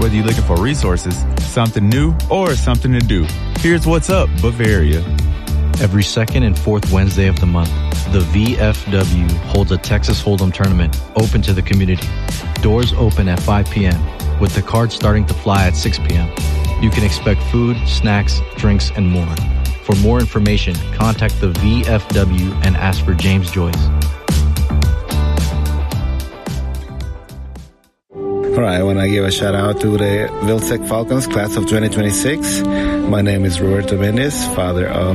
Whether you're looking for resources, something new, or something to do, here's what's up, Bavaria. Every second and fourth Wednesday of the month, the VFW holds a Texas Hold'em tournament open to the community. Doors open at 5 p.m., with the cards starting to fly at 6 p.m. You can expect food, snacks, drinks, and more. For more information, contact the VFW and ask for James Joyce. All right, I want to give a shout out to the Vilsec Falcons class of 2026. My name is Roberto Mendez, father of